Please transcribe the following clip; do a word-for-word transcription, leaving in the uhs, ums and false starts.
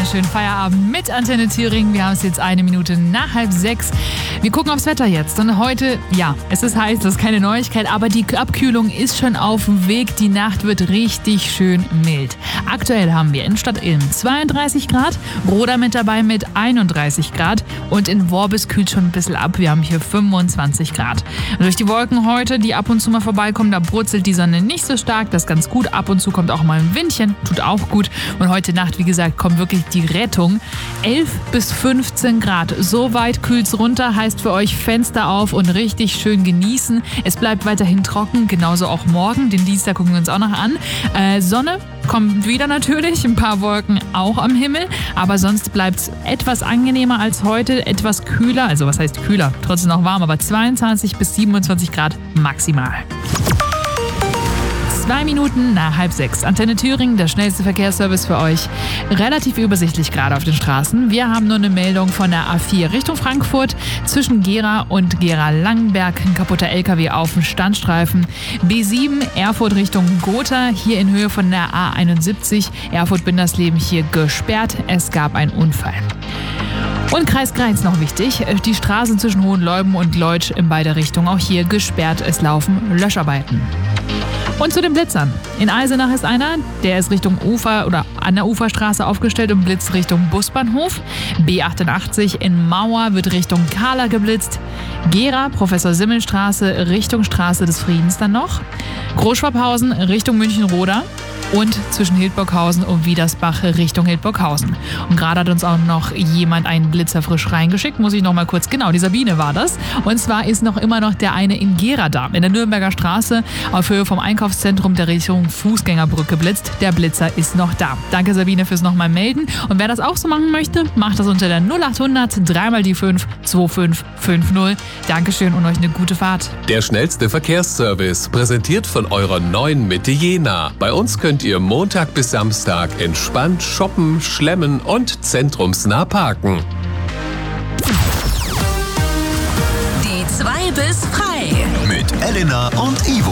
wunderschönen Feierabend mit Antenne Thüringen. Wir haben es jetzt eine Minute nach halb sechs. Wir gucken aufs Wetter jetzt. Und heute, ja, es ist heiß, das ist keine Neuigkeit, aber die Abkühlung ist schon auf dem Weg. Die Nacht wird richtig schön mild. Aktuell haben wir in Stadt Ilm zweiunddreißig Grad, Roda mit dabei mit einunddreißig Grad und in Worbis kühlt schon ein bisschen ab. Wir haben hier fünfundzwanzig Grad. Und durch die Wolken heute, die ab und zu mal vorbeikommen, da brutzelt die Sonne nicht so stark. Das ist ganz gut. Ab und zu kommt auch mal ein Windchen, tut auch gut. Und heute Nacht, wie gesagt, kommt wirklich die Rettung. elf bis fünfzehn Grad. So weit kühlt's runter, heißt für euch Fenster auf und richtig schön genießen. Es bleibt weiterhin trocken, genauso auch morgen. Den Dienstag gucken wir uns auch noch an. Äh, Sonne kommt wieder natürlich, ein paar Wolken auch am Himmel. Aber sonst bleibt's etwas angenehmer als heute, etwas kühler. Also was heißt kühler? Trotzdem noch warm, aber zweiundzwanzig bis siebenundzwanzig Grad maximal. Zwei Minuten nach halb sechs. Antenne Thüringen, der schnellste Verkehrsservice für euch. Relativ übersichtlich gerade auf den Straßen. Wir haben nur eine Meldung von der A vier Richtung Frankfurt. Zwischen Gera und Gera-Langenberg ein kaputter L K W auf dem Standstreifen. B sieben Erfurt Richtung Gotha. Hier in Höhe von der A einundsiebzig. Erfurt-Bindersleben hier gesperrt. Es gab einen Unfall. Und Kreis Greiz noch wichtig. Die Straßen zwischen Hohenleuben und Leutsch in beide Richtungen auch hier gesperrt. Es laufen Löscharbeiten. Und zu den Blitzern. In Eisenach ist einer, der ist Richtung Ufer oder an der Uferstraße aufgestellt und blitzt Richtung Busbahnhof. B achtundachtzig in Mauer wird Richtung Kahler geblitzt. Gera, Professor-Simmel-Straße, Richtung Straße des Friedens dann noch. Großschwabhausen Richtung München-Roda. Und zwischen Hildburghausen und Wiedersbach Richtung Hildburghausen. Und gerade hat uns auch noch jemand einen Blitzer frisch reingeschickt, muss ich noch mal kurz, genau, die Sabine war das. Und zwar ist noch immer noch der eine in Gera da, in der Nürnberger Straße, auf Höhe vom Einkaufszentrum der Richtung Fußgängerbrücke blitzt. Der Blitzer ist noch da. Danke Sabine fürs nochmal melden. Und wer das auch so machen möchte, macht das unter der null achthundert drei mal die fünf zwei fünf fünf null. Dankeschön und euch eine gute Fahrt. Der schnellste Verkehrsservice, präsentiert von eurer neuen Mitte Jena. Bei uns könnt ihr Montag bis Samstag entspannt shoppen, schlemmen und zentrumsnah parken. Die zwei bis frei. Mit Elena und Ivo.